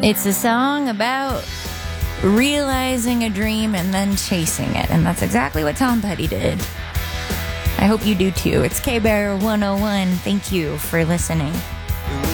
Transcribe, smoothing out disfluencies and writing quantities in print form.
It's a song about realizing a dream and then chasing it. And that's exactly what Tom Petty did. I hope you do too. It's K-Bear 101. Thank you for listening.